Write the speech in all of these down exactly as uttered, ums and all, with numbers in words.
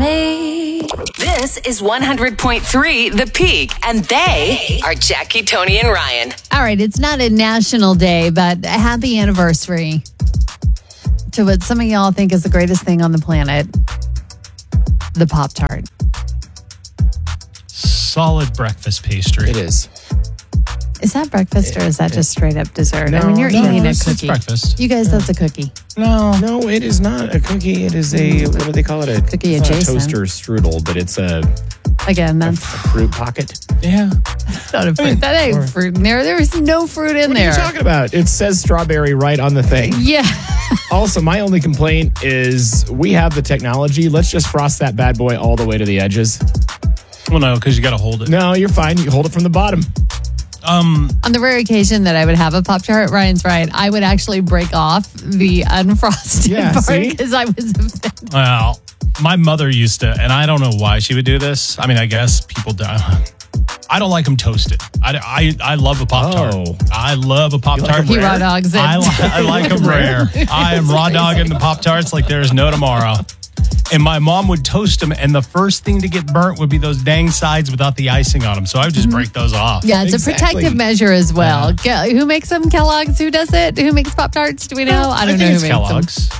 me. This is one hundred point three The Peak, and they are Jackie, Tony, and Ryan. All right, it's not a national day, but a happy anniversary to what some of y'all think is the greatest thing on the planet, the Pop-Tart. Solid breakfast pastry. It is. Is that breakfast or is that just straight up dessert? No, I mean, you're no, eating a it's- it's cookie. breakfast. You guys, that's a cookie. No. No, it is not a cookie. It is a, what do they call it? A Cookie it's not a adjacent. toaster strudel, but it's a, Again, a that's fruit pocket. Yeah. not a fruit. That ain't fruit in there. There's no fruit in What there. are you talking about? It says strawberry right on the thing. Yeah. Also, my only complaint is we have the technology. Let's just frost that bad boy all the way to the edges. Well, no, because you got to hold it. No, you're fine. You hold it from the bottom. Um, On the rare occasion that I would have a Pop-Tart, Ryan's right. I would actually break off the unfrosted Yeah, part see? because I was offended. well, my mother used to, and I don't know why she would do this. I mean, I guess people do. I don't like them toasted. I, I, I love a Pop-Tart. Oh. I love a Pop-Tart. He raw dogs it. I, li- I like them rare. I am raw dogging the Pop-Tarts like there's no tomorrow. And my mom would toast them, and the first thing to get burnt would be those dang sides without the icing on them. So I would just break those off. Yeah, it's Exactly. a protective measure as well. Ke- Who makes them? Kellogg's? Who does it? Who makes Pop-Tarts? Do we know? I don't think know it's who Kellogg's. makes them.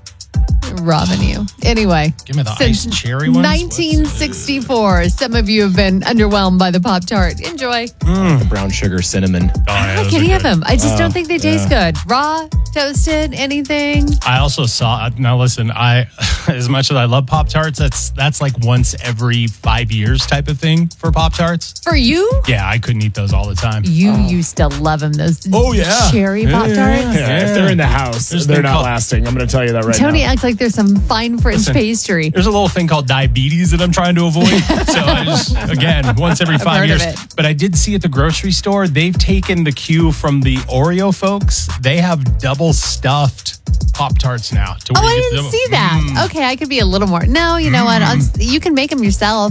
Robbing you. Anyway. Give me the since iced cherry ones. nineteen sixty-four, some of you have been underwhelmed by the Pop-Tart. Enjoy. The brown sugar cinnamon. Oh, yeah, I those like are any of good. them. I just Oh, don't think they taste good. Raw, toasted, anything. I also saw. Now listen, I as much as I love Pop Tarts, that's that's like once every five years type of thing for Pop Tarts. For you, Yeah, I couldn't eat those all the time. you used to love them. Those Oh, yeah. cherry Yeah, Pop-Tarts. yeah, Yeah, if they're in the house, There's they're been not called- lasting. I'm going to tell you that right Tony now. acts like there's some fine French Listen, pastry. There's a little thing called diabetes that I'm trying to avoid. So I just, again, once every five heard of years. it. But I did see at the grocery store, they've taken the cue from the Oreo folks. They have double stuffed Pop Tarts now. To Oh, where I you get didn't them- see that. Mm. Okay, I could be a little more. No, you know what? I'll, you can make them yourself.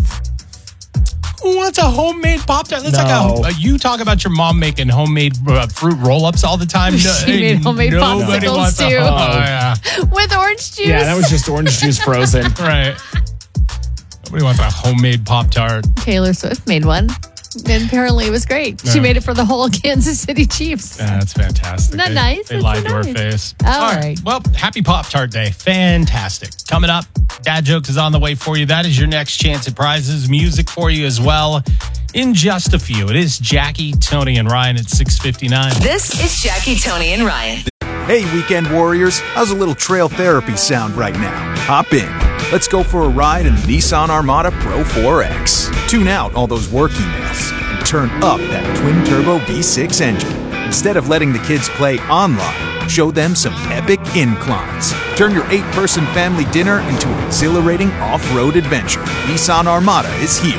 Who wants a homemade Pop Tart? That's No. like a, you talk about your mom making homemade uh, fruit roll ups all the time. No, She made homemade nobody popsicles, wants a- too. Oh, yeah. With orange juice. Yeah, that was just orange juice frozen. Right. Nobody wants a homemade Pop Tart. Taylor Swift made one. And apparently it was great. She Yeah. made it for the whole Kansas City Chiefs. Yeah, that's fantastic. Isn't that They- nice? They That's lied so to our nice. face. All right. Well, happy Pop Tart Day. Fantastic. Coming up, Dad Jokes is on the way for you. That is your next chance at prizes. Music for you as well. In just a few. It is Jackie, Tony, and Ryan at six fifty-nine. This is Jackie, Tony, and Ryan. Hey, weekend warriors, how's a little trail therapy sound right now? Hop in. Let's go for a ride in the Nissan Armada Pro four X. Tune out all those work emails and turn up that twin-turbo V six engine. Instead of letting the kids play online, show them some epic inclines. Turn your eight-person family dinner into an exhilarating off-road adventure. Nissan Armada is here.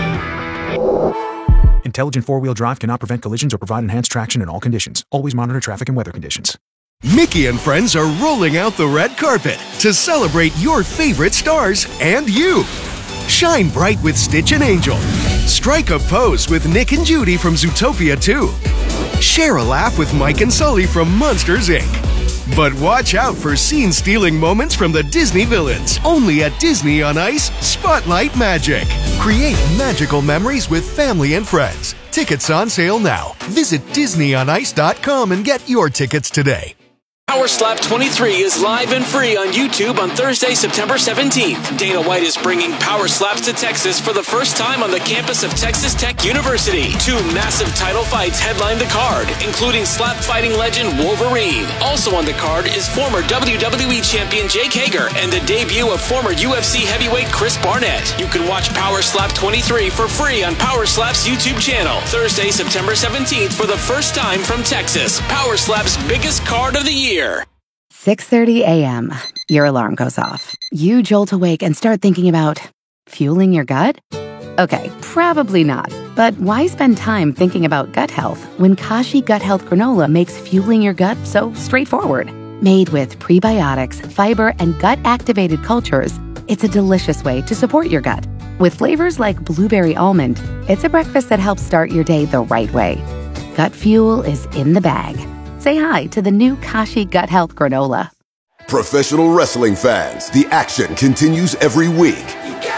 Intelligent four-wheel drive cannot prevent collisions or provide enhanced traction in all conditions. Always monitor traffic and weather conditions. Mickey and friends are rolling out the red carpet to celebrate your favorite stars and you. Shine bright with Stitch and Angel. Strike a pose with Nick and Judy from Zootopia two. Share a laugh with Mike and Sully from Monsters, Incorporated. But watch out for scene-stealing moments from the Disney villains. Only at Disney on Ice, Spotlight Magic. Create magical memories with family and friends. Tickets on sale now. Visit disney on ice dot com and get your tickets today. Power Slap twenty-three is live and free on YouTube on Thursday, September seventeenth. Dana White is bringing Power Slaps to Texas for the first time on the campus of Texas Tech University. Two massive title fights headline the card, including slap fighting legend Wolverine. Also on the card is former W W E champion Jake Hager and the debut of former U F C heavyweight Chris Barnett. You can watch Power Slap twenty-three for free on Power Slap's YouTube channel. Thursday, September seventeenth for the first time from Texas. Power Slap's biggest card of the year. six thirty a.m. Your alarm goes off. You jolt awake and start thinking about fueling your gut? Okay, probably not. But why spend time thinking about gut health when Kashi Gut Health Granola makes fueling your gut so straightforward? Made with prebiotics, fiber, and gut-activated cultures, it's a delicious way to support your gut. With flavors like blueberry almond, it's a breakfast that helps start your day the right way. Gut fuel is in the bag. Say hi to the new Kashi Gut Health Granola. Professional wrestling fans, the action continues every week.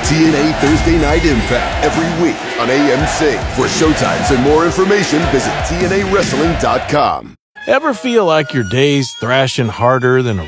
T N A Thursday Night Impact every week on A M C. For showtimes and more information, visit T N A wrestling dot com. Ever feel like your day's thrashing harder than a